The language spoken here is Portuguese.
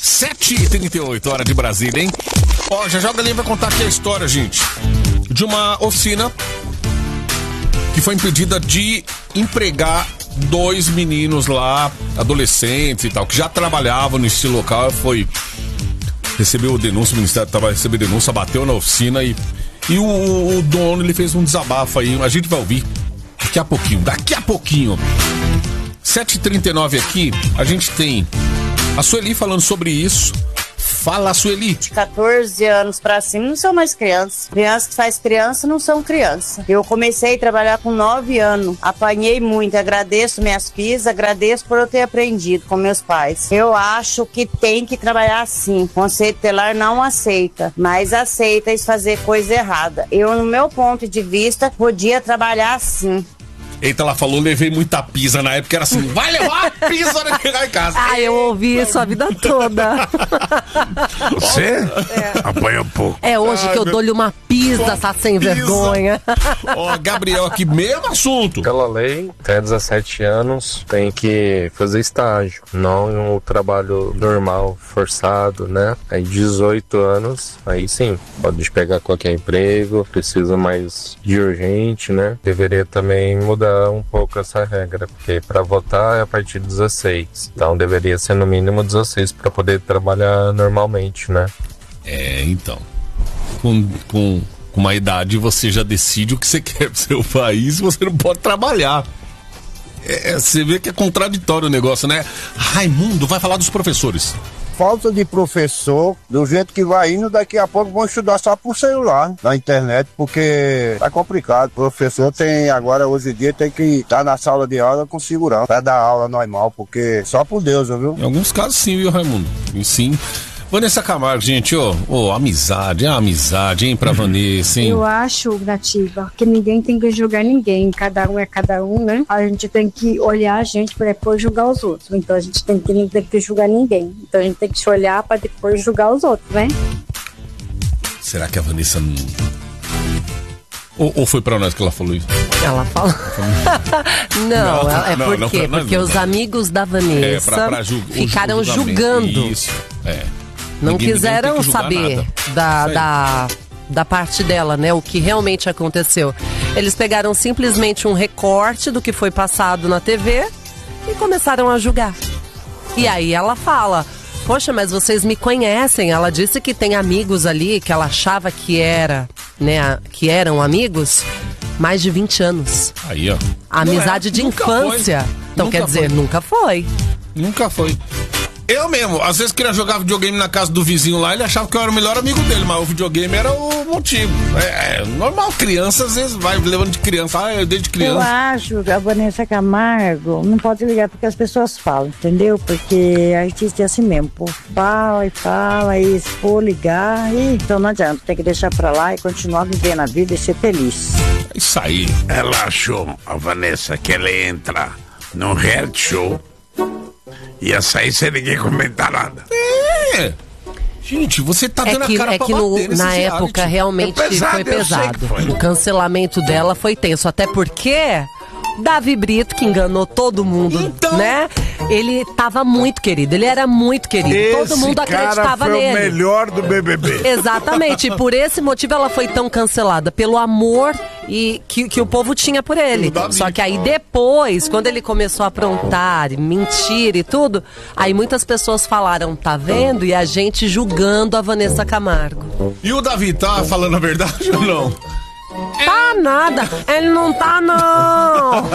7h38, hora de Brasília, hein? Ó, já joga ali, vai contar aqui a história, gente, de uma oficina que foi impedida de empregar dois meninos lá, adolescentes e tal, que já trabalhavam nesse local. Recebeu denúncia, o Ministério estava recebendo denúncia, bateu na oficina e o dono, ele fez um desabafo aí. A gente vai ouvir daqui a pouquinho. 7h39 aqui, a gente tem a Sueli falando sobre isso. Fala, Sueli. De 14 anos pra cima não são mais crianças. Crianças que faz criança não são crianças. Eu comecei a trabalhar com 9 anos. Apanhei muito. Agradeço minhas filhas, agradeço por eu ter aprendido com meus pais. Eu acho que tem que trabalhar assim. O Conselho Tutelar não aceita, mas aceita fazer coisa errada. Eu, no meu ponto de vista, podia trabalhar assim. Eita, ela falou, levei muita pizza na época, era assim, vai levar a pizza na chegar em casa. Ah, eu ouvi isso a vida toda. Você? Apanha um pouco. É hoje que eu dou-lhe uma pizza, tá sem vergonha. Ó, Gabriel aqui, mesmo assunto. Pela lei, até 17 anos tem que fazer estágio, não um trabalho normal, forçado, né? Aí 18 anos, aí sim, pode pegar qualquer emprego, precisa mais de urgente, né? Deveria também mudar um pouco essa regra, porque para votar é a partir de 16, então deveria ser no mínimo 16 para poder trabalhar normalmente, né? É, então, com uma idade você já decide o que você quer pro seu país e você não pode trabalhar. Você vê que é contraditório o negócio, né? Raimundo vai falar dos professores. Falta de professor, do jeito que vai indo, daqui a pouco vão estudar só por celular, na internet, porque tá complicado. O professor agora, hoje em dia, tem que estar na sala de aula com segurança, pra dar aula normal, porque só por Deus, viu? Em alguns casos sim, viu, Raimundo? E sim. Vanessa Camargo, gente, amizade, hein, pra Vanessa, hein? Eu acho, Nativa, que ninguém tem que julgar ninguém, cada um é cada um, né? A gente tem que olhar a gente pra depois julgar os outros, então a gente não tem que julgar ninguém, então a gente tem que se olhar pra depois julgar os outros, né? Será que a Vanessa não... Ou foi pra nós que ela falou isso? Ela falou. Não, por quê? Porque os amigos da Vanessa ficaram julgando. Isso, Não quiseram saber da parte dela, né? O que realmente aconteceu. Eles pegaram simplesmente um recorte do que foi passado na TV e começaram a julgar. E aí ela fala: poxa, mas vocês me conhecem. Ela disse que tem amigos ali que ela achava que que eram amigos mais de 20 anos. Aí, ó. Amizade de infância. Então quer dizer, nunca foi. Nunca foi. Eu mesmo, às vezes queria jogar videogame na casa do vizinho lá, ele achava que eu era o melhor amigo dele, mas o videogame era o motivo. É normal, criança às vezes vai levando de criança, desde criança. Eu acho que a Vanessa Camargo não pode ligar porque as pessoas falam, entendeu? Porque a artista é assim mesmo, pô, fala, e se for ligar, então não adianta, tem que deixar pra lá e continuar vivendo a vida e ser feliz. É isso aí. Ela achou, a Vanessa, que ela entra num reality show, ia sair sem ninguém comentar nada. Gente, você tá dando a cara pra bater na época realmente foi pesado. O cancelamento dela foi tenso, até porque Davi Brito, que enganou todo mundo, então, né? Ele tava muito querido, ele era muito querido. Todo mundo acreditava nele. Esse cara foi o melhor do BBB. Exatamente, e por esse motivo ela foi tão cancelada, pelo amor que o povo tinha por ele. Só que aí depois, quando ele começou a aprontar, mentir e tudo, aí muitas pessoas falaram, tá vendo? E a gente julgando a Vanessa Camargo. E o Davi tá falando a verdade ou não? Tá nada, ele não tá não.